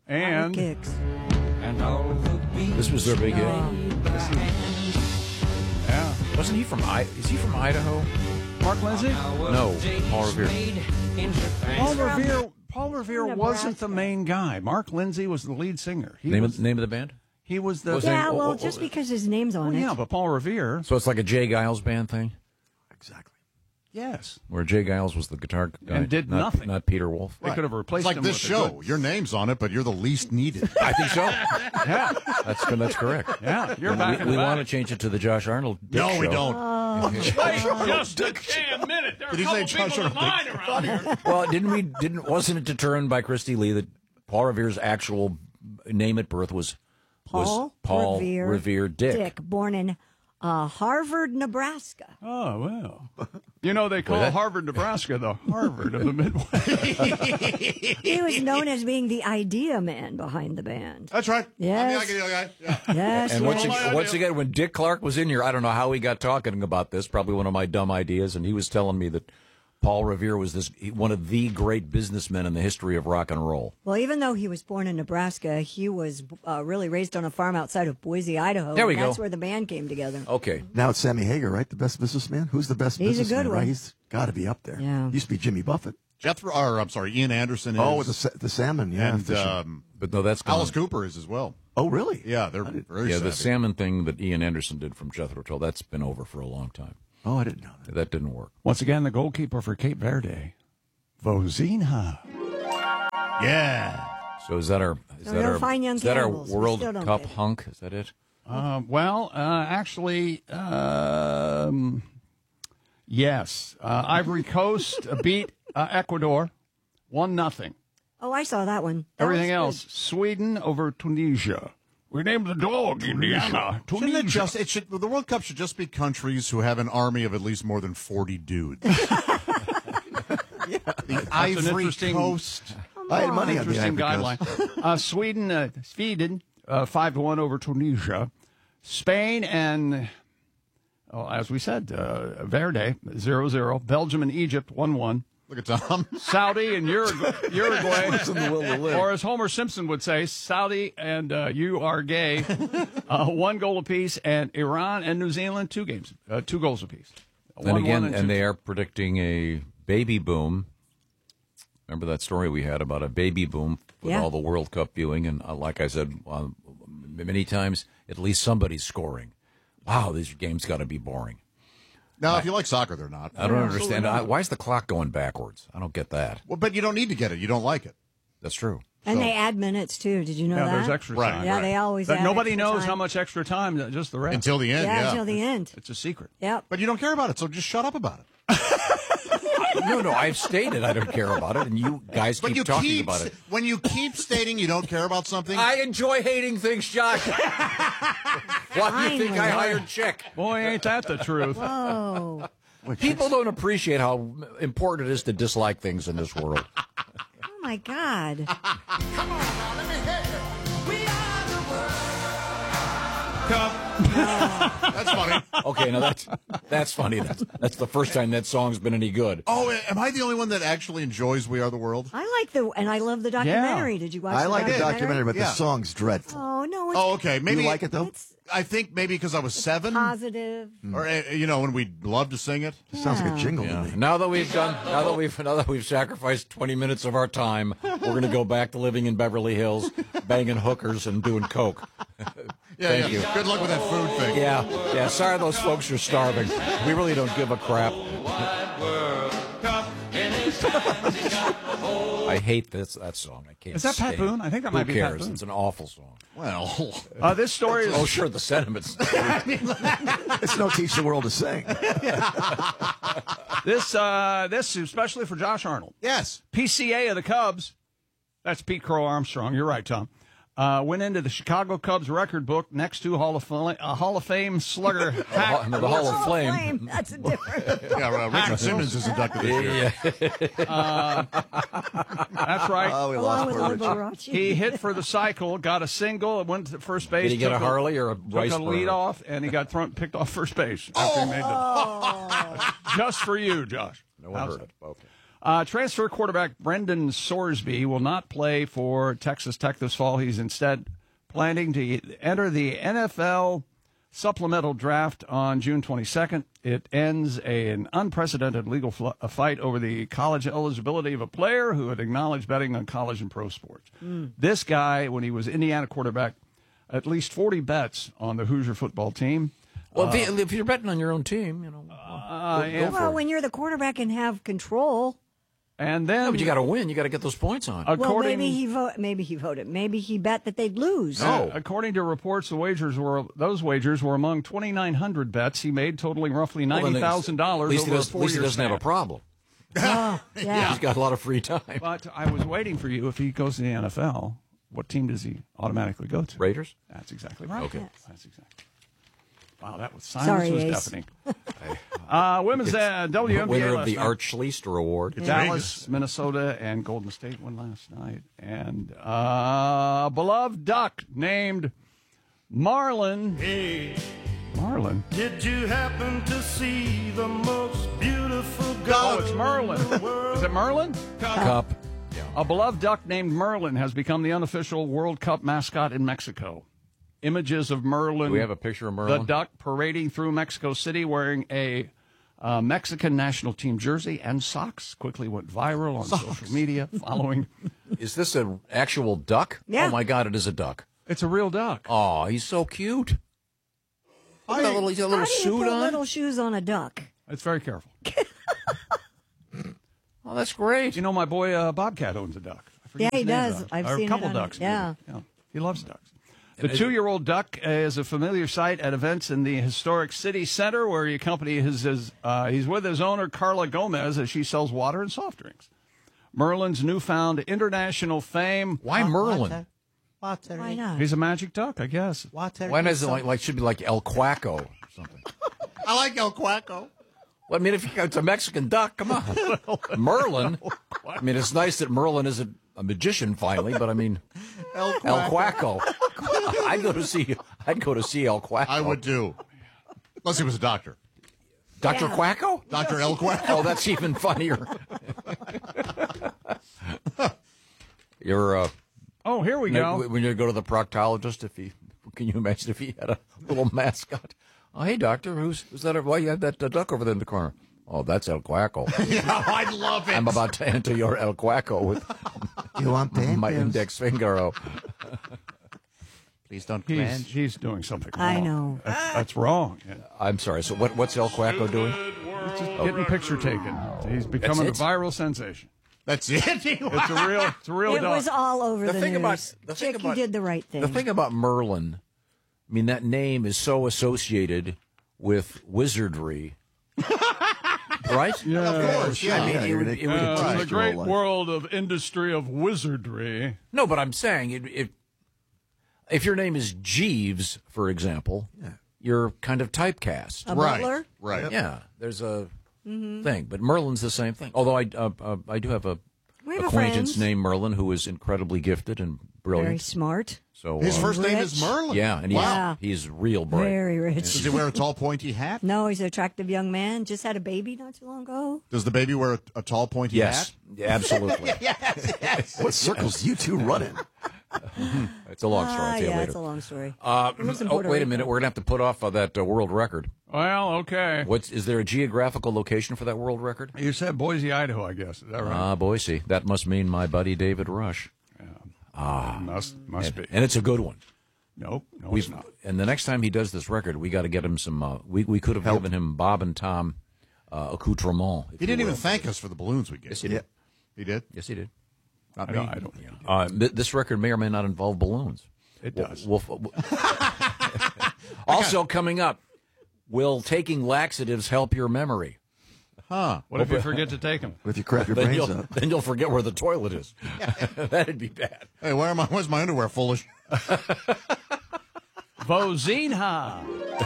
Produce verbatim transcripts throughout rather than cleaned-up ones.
And kicks. And all the beats This was their big hit. Yeah. Wasn't he from I? Is he from Idaho? Mark Lindsay? No, Paul Revere. Paul Revere. Paul Revere Nebraska. wasn't the main guy. Mark Lindsay was the lead singer. He Name was, of, name of the band? He was the. Was Yeah, they- well, oh, oh, just oh, because his name's on Well, it. yeah, but Paul Revere. So it's like a Jay Giles band thing, Exactly. Yes. where Jay Giles was the guitar guy And did not, nothing. not Peter Wolf. They could have It's replaced like him this with a show. good- Your name's on it, but you're the least needed. I think so. Yeah. That's that's correct. Yeah. You're we back in we the want to back. change it to the Josh Arnold. Dick No, we show. don't. Wait just a damn minute. There are a Did he say couple Josh people in line Arnold? around here. Well, didn't we? Didn't wasn't it determined by Christy Lee that Paul Revere's actual name at birth was Paul, was Paul Revere, Revere Dick? Dick, born in uh, Harvard, Nebraska. Oh, well. You know, they call that- Harvard, Nebraska the Harvard of the Midwest. He was known as being the idea man behind the band. That's right. Yes. I'm the idea guy. Yeah. Yes, And once, yes. ag- once again, when Dick Clark was in here, I don't know how he got talking about this. Probably one of my dumb ideas, and he was telling me that Paul Revere was this one of the great businessmen in the history of rock and roll. Well, even though he was born in Nebraska, he was uh, really raised on a farm outside of Boise, Idaho. There we and That's go. where the band came together. Okay, Now it's Sammy Hagar, right? The best businessman? Who's the best He's a businessman, good right? one. He's got to be up there. Yeah. Used to be Jimmy Buffett. Jethro, or I'm sorry, Ian Anderson is. Oh, with the, sa- the salmon, yeah. and fishing. um, but no, that's gone. Alice Cooper is as well. oh, really? Yeah, they're very Yeah, the savvy. salmon thing that Ian Anderson did from Jethro Tull, that's been over for a long time. Oh, I didn't know that. That didn't work. Once again, the goalkeeper for Cape Verde, Vozinha. Yeah. So is that our is So that no our fine young is that our cannibals. We World still don't Cup get it. hunk? Is that it? Uh, well, uh, actually, um, yes. Uh, Ivory Coast beat uh, Ecuador, one nothing. Oh, I saw that one. That Everything was else, Sweden over Tunisia. We named the dog Indiana. Shouldn't it Tunisia. just? It should. The World Cup should just be countries who have an army of at least more than forty dudes. The Ivory interesting- Coast. I had money on the Interesting Ivory Coast. guideline. uh, Sweden, uh, Sweden, uh, five to one over Tunisia. Spain and, oh, as we said, uh, Verde zero zero. Belgium and Egypt one one. Look at Tom. Saudi and Uruguay, Uruguay in the will to live. or as Homer Simpson would say, Saudi and uh, you are gay. Uh, one goal apiece, and Iran and New Zealand two games, uh, two goals apiece. And One, again, one, and two. they are predicting a baby boom. Remember that story we had about a baby boom with Yeah. all the World Cup viewing, and uh, like I said uh, many times, at least somebody's scoring. Wow, these games got to be boring. Now, if you like soccer, they're not. I don't understand. I, why is the clock going backwards? I don't get that. Well, but you don't need to get it. You don't like it. That's true. And So- they add minutes, too. Did you know Yeah, that? there's extra Right, time. Yeah, they always But add nobody extra knows time. how much extra time, just the rest. Until the end, Yeah, yeah. until the end. It's a secret. Yep. But you don't care about it, so just shut up about it. No, no, I've stated I don't care about it, and you guys But keep you talking keep about it. when you keep stating you don't care about something. I enjoy hating things, Josh. Why do you think I Finally. hired Chick? Boy, ain't that the truth. Oh, People don't appreciate how important it is to dislike things in this world. oh my God. That's funny. Okay, now that's that's funny. That's that's the first time that song's been any good. Oh, am I the only one that actually enjoys "We Are the World"? I like the, and I love the documentary. Did you watch I the like the documentary, but Yeah. the song's dreadful. Oh, no, it's Oh, okay. Maybe you like it, though? It's I think maybe because I was seven, positive. or uh, you know, when we loved to sing it. It sounds like a jingle Yeah. to me. Now that we've done, now that we've now that we've sacrificed twenty minutes of our time, we're going to go back to living in Beverly Hills, banging hookers and doing coke. Yeah, Thank yeah. you. Good luck with that food thing. Yeah, yeah. Sorry, those folks are starving. We really don't give a crap. I hate this that song. I can't. Is that Pat stand it. Boone? I think that might Who be Pat cares? Boone. It's an awful song. Well, Uh, this story is Oh, sure, the sentiments. It's no teach the world to sing. this uh, this is especially for Josh Arnold. yes. P C A of the Cubs. That's Pete Crow Armstrong. You're right, Tom. Uh, went into the Chicago Cubs record book next to Hall of Fame, uh, Hall of Fame slugger Hack. the Hall of Oh, Flame. That's a different. Yeah, uh, Richard Simmons is inducted this year. Yeah. That's right. Oh, we Along lost with poor Richard. Liberace. He hit for the cycle, got a single, went to first base. Did he get took a Harley or a took rice a burner? lead off, and he got thrown, picked off first base after he made the. Just for you, Josh. No one heard it. Okay. Uh, transfer quarterback Brendan Sorsby will not play for Texas Tech this fall. He's instead planning to enter the N F L supplemental draft on June twenty-second. It ends a, an unprecedented legal fl- a fight over the college eligibility of a player who had acknowledged betting on college and pro sports. Mm. This guy, when he was Indiana quarterback, at least forty bets on the Hoosier football team. Well, uh, if, you, if you're betting on your own team, you know. Uh, go, go well, for when it. you're the quarterback and have control. And then, No, but you got to win. You got to get those points on. Well, according, maybe he vote. Maybe he voted. Maybe he bet that they'd lose. No. according to reports, the wagers were those wagers were among twenty-nine hundred bets he made, totaling roughly Well, then ninety thousand dollars At least he, over does, a at least he four-year doesn't have a span. problem. Oh, yeah. He's got a lot of free time. But I was waiting for you. If he goes to the N F L, what team does he automatically go to? Raiders? That's exactly right. Okay. That's exactly. Wow, that was silence Sorry, was Ace. deafening. uh, women's uh, W N B A Winner of last the night. Art Schleister Award. Dallas, Minnesota, and Golden State won last night. And uh, a beloved duck named Marlin. Hey, Marlin. did you happen to see the most beautiful Oh, girl it's Merlin. in the world? Is it Merlin? Cup. A beloved duck named Merlin has become the unofficial World Cup mascot in Mexico. Images of Merlin. Do we have a picture of Merlin? The duck parading through Mexico City wearing a uh, Mexican national team jersey and socks quickly went viral on social media following. Is this an actual duck? Yeah. Oh, my God, it is a duck. It's a real duck. Oh, he's so cute. Look at that little, he's got a How little do you suit put on. little shoes on a duck? It's very careful. Oh, that's great. You know, my boy uh, Bobcat owns a duck. I forget Yeah, his he name, does. though. I've or seen a it couple on- ducks. yeah. maybe. He loves ducks. The two-year-old duck is a familiar sight at events in the historic city center, where he accompanies his, his uh, he's with his owner Carla Gomez as she sells water and soft drinks. Merlin's newfound international fame. Why Merlin? Why not? He's a magic duck, I guess. Why does it like, like should be like El Quaco or something? I like El Quaco. Well, I mean, if you, it's a Mexican duck, come on. Merlin. I mean, it's nice that Merlin is a, a magician finally, but I mean, El Quaco. El Quaco. I'd go to see. I'd go to see El Quaco. I would do. Unless he was a doctor. Doctor Yeah. Quaco. Doctor El Quaco. Oh, that's even funnier. You're. Uh, Oh, here we go. when you go to the proctologist, if he can you imagine if he had a little mascot? Oh, hey, doctor, who's who's that? Why you have that uh, duck over there in the corner? Oh, that's El Quaco. Yeah, I love it. I'm about to enter your El Quaco with You want pain my pills? index finger. Oh. Please don't He's, cringe. he's doing something wrong. I know. That's, that's wrong. Yeah. I'm sorry. So what? What's El Quaco doing? Just getting picture taken. He's becoming a That's it? viral sensation. That's it. It's a real, it's a real It duck. was all over The the, thing news. about- the thing Chick, about- you did the right thing. The thing about Merlin, I mean, that name is so associated with wizardry, right? Yeah, Of course, yeah. I mean, Yeah, it you're would, an- it would Uh, Right. the great Life. world of industry of wizardry. no, but I'm saying it, it, if your name is Jeeves, for example, you're kind of typecast. a Right. butler? Right. Yeah, there's a thing, but Merlin's the same thing. Although I, uh, uh, I do have a We have a acquaintance friend. named Merlin who is incredibly gifted and Very brilliant. smart. So His uh, first name is Rich. Merlin. yeah, and he's Wow. he's real bright. Very rich. Does he wear a tall, pointy hat? No, he's an attractive young man. Just had a baby not too long ago. Does the baby wear a, a tall, pointy Yes, hat? absolutely. What circles you two run in? It's a long story. Ah, I'll tell you yeah, later. it's a long story. Uh, He lives in oh, Puerto wait a Rico. minute. We're gonna have to put off uh, that uh, world record. Well, okay. What's is there a geographical location for that world record? You said Boise, Idaho, I guess. Is that right? Ah, Boise. That must mean my buddy David Rush, must must be. and it's a good one. Nope, no, it's We've not. and the next time he does this record, we got to get him some. Uh, we we could have given him Bob and Tom uh, accoutrement. if He you didn't will. even thank us for the balloons we gave. Yes, he did. He did? Yes, he did. Not I me. don't. I don't Uh, th- this record may or may not involve balloons. It We'll- does. we'll- we'll- also coming up, will taking laxatives help your memory? Huh. What if you forget to take them? If you crack your Then brains you'll, up. then you'll forget where the toilet is. That'd be bad. Hey, where am I? Where's my underwear? Foolish. Vozinha.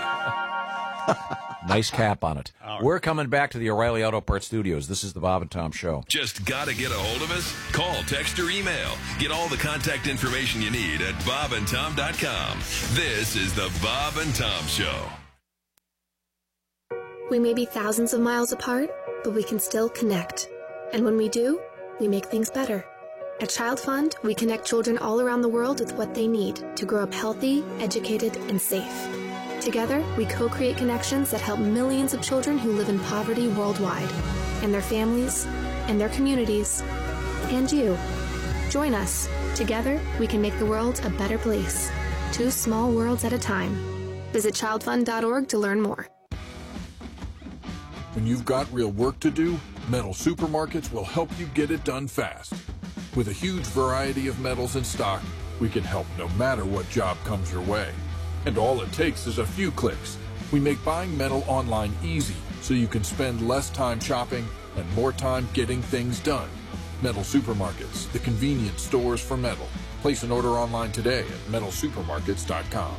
Nice cap on it. We're coming back to the O'Reilly Auto Parts Studios. This is the Bob and Tom Show. Just gotta get a hold of us? Call, text, or email. Get all the contact information you need at bob and tom dot com. This is the Bob and Tom Show. We may be thousands of miles apart, but we can still connect. And when we do, we make things better. At Child Fund, we connect children all around the world with what they need to grow up healthy, educated, and safe. Together, we co-create connections that help millions of children who live in poverty worldwide, and their families, and their communities, and you. Join us. Together, we can make the world a better place. Two small worlds at a time. Visit child fund dot org to learn more. When you've got real work to do, Metal Supermarkets will help you get it done fast. With a huge variety of metals in stock, we can help no matter what job comes your way. And all it takes is a few clicks. We make buying metal online easy so you can spend less time shopping and more time getting things done. Metal Supermarkets, the convenient stores for metal. Place an order online today at metal supermarkets dot com.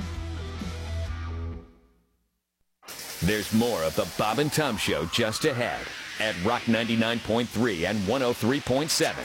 There's more of the Bob and Tom Show just ahead at Rock ninety-nine point three and one oh three point seven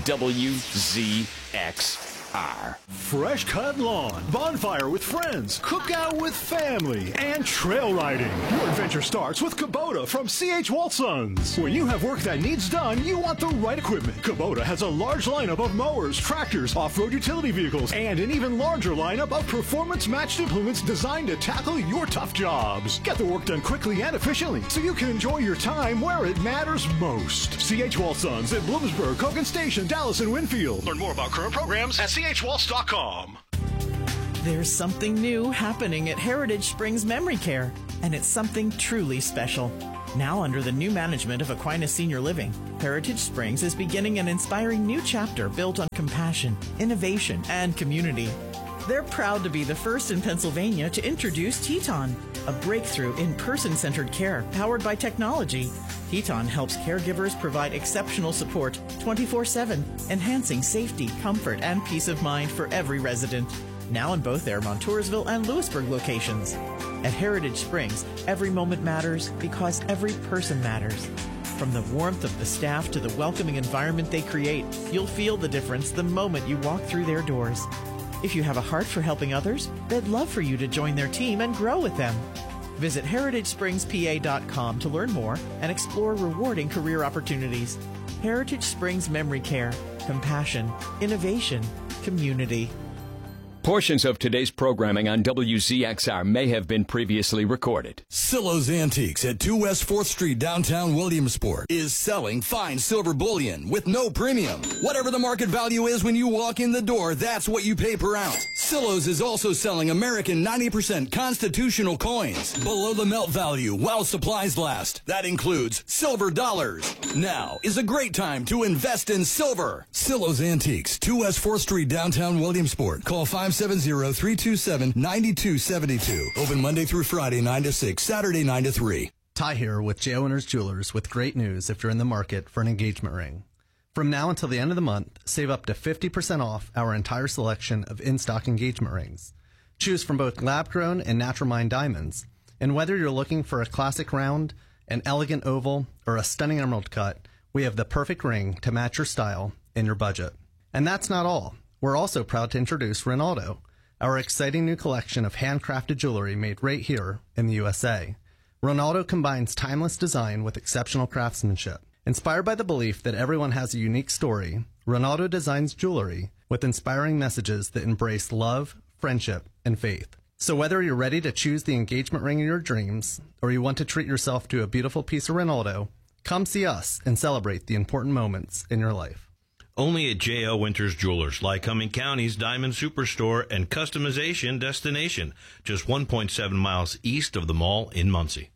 W Z X R. Fresh cut lawn, bonfire with friends, cookout with family, and trail riding. Your adventure starts with Kubota from C H Walsons. When you have work that needs done, you want the right equipment. Kubota has a large lineup of mowers, tractors, off-road utility vehicles, and an even larger lineup of performance-matched implements designed to tackle your tough jobs. Get the work done quickly and efficiently so you can enjoy your time where it matters most. C H Walsons at Bloomsburg, Cogan Station, Dallas, and Winfield. Learn more about current programs at C H Waltz dot com. There's something new happening at Heritage Springs Memory Care, and it's something truly special. Now under the new management of Aquinas Senior Living, Heritage Springs is beginning an inspiring new chapter built on compassion, innovation, and community. They're proud to be the first in Pennsylvania to introduce Teton, a breakthrough in person-centered care powered by technology. Teton helps caregivers provide exceptional support twenty-four seven, enhancing safety, comfort, and peace of mind for every resident. Now in both their Montoursville and Lewisburg locations. At Heritage Springs, every moment matters because every person matters. From the warmth of the staff to the welcoming environment they create, you'll feel the difference the moment you walk through their doors. If you have a heart for helping others, they'd love for you to join their team and grow with them. Visit heritage springs p a dot com to learn more and explore rewarding career opportunities. Heritage Springs Memory Care. Compassion, innovation, community. Portions of today's programming on W Z X R may have been previously recorded. Silo's Antiques at two West fourth Street, downtown Williamsport, is selling fine silver bullion with no premium. Whatever the market value is when you walk in the door, that's what you pay per ounce. Silo's is also selling American ninety percent constitutional coins below the melt value while supplies last. That includes silver dollars. Now is a great time to invest in silver. Silo's Antiques, two West fourth Street, downtown Williamsport. Call five seven zero, three two seven, nine two seven two. Open Monday through Friday, nine to six, Saturday, nine to three. Ty here with J. Owners Jewelers with great news if you're in the market for an engagement ring. From now until the end of the month, save up to fifty percent off our entire selection of in-stock engagement rings. Choose from both lab-grown and natural mined diamonds. And whether you're looking for a classic round, an elegant oval, or a stunning emerald cut, we have the perfect ring to match your style and your budget. And that's not all. We're also proud to introduce Ronaldo, our exciting new collection of handcrafted jewelry made right here in the U S A. Ronaldo combines timeless design with exceptional craftsmanship. Inspired by the belief that everyone has a unique story, Ronaldo designs jewelry with inspiring messages that embrace love, friendship, and faith. So whether you're ready to choose the engagement ring of your dreams, or you want to treat yourself to a beautiful piece of Ronaldo, come see us and celebrate the important moments in your life. Only at J L Winters Jewelers, Lycoming County's Diamond Superstore and customization destination, just one point seven miles east of the mall in Muncie.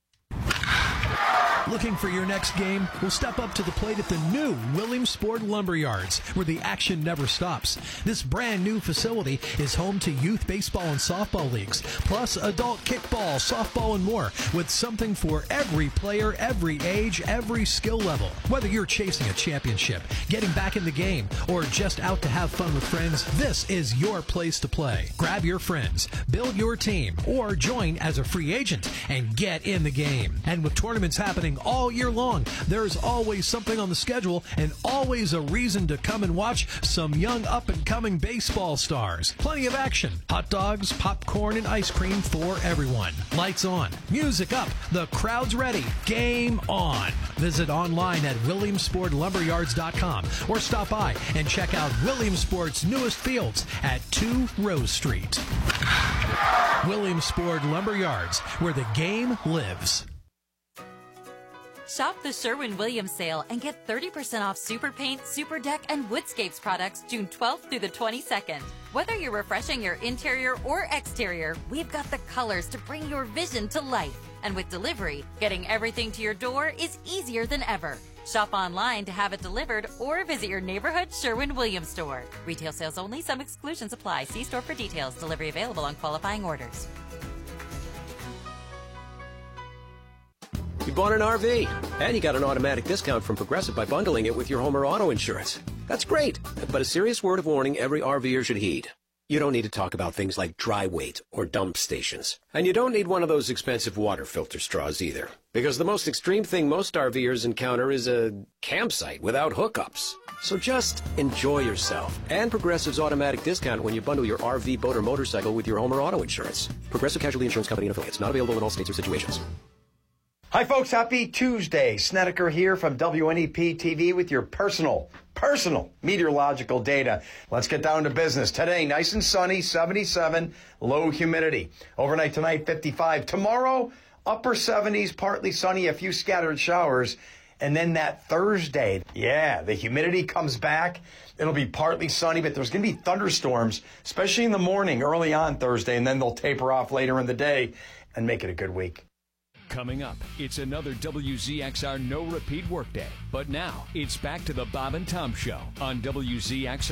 Looking for your next game? Well, step up to the plate at the new Williamsport Lumberyards, where the action never stops. This brand new facility is home to youth baseball and softball leagues, plus adult kickball, softball, and more, with something for every player, every age, every skill level. Whether you're chasing a championship, getting back in the game, or just out to have fun with friends, this is your place to play. Grab your friends, build your team, or join as a free agent and get in the game. And with tournaments happening all year long. There's always something on the schedule and always a reason to come and watch some young up-and-coming baseball stars. Plenty of action. Hot dogs, popcorn, and ice cream for everyone. Lights on. Music up. The crowd's ready. Game on. Visit online at williamsport lumberyards dot com or stop by and check out Williamsport's newest fields at two Rose Street. Williamsport Lumberyards, where the game lives. Shop the Sherwin-Williams sale and get thirty percent off Super Paint, Super Deck, and Woodscapes products June twelfth through the twenty-second. Whether you're refreshing your interior or exterior, we've got the colors to bring your vision to life. And with delivery, getting everything to your door is easier than ever. Shop online to have it delivered or visit your neighborhood Sherwin-Williams store. Retail sales only. Some exclusions apply. See store for details. Delivery available on qualifying orders. You bought an R V, and you got an automatic discount from Progressive by bundling it with your home or auto insurance. That's great, but a serious word of warning every RVer should heed. You don't need to talk about things like dry weight or dump stations. And you don't need one of those expensive water filter straws either. Because the most extreme thing most RVers encounter is a campsite without hookups. So just enjoy yourself and Progressive's automatic discount when you bundle your R V, boat, or motorcycle with your home or auto insurance. Progressive Casualty Insurance Company and affiliates. Not available in all states or situations. Hi, folks. Happy Tuesday. Snedeker here from W N E P T V with your personal, personal meteorological data. Let's get down to business. Today, nice and sunny, seventy-seven, low humidity. Overnight tonight, fifty-five. Tomorrow, upper seventies, partly sunny, a few scattered showers. And then that Thursday, yeah, the humidity comes back. It'll be partly sunny, but there's going to be thunderstorms, especially in the morning, early on Thursday, and then they'll taper off later in the day and make it a good week. Coming up, it's another W Z X R no repeat workday. But now, it's back to the Bob and Tom Show on W Z X R.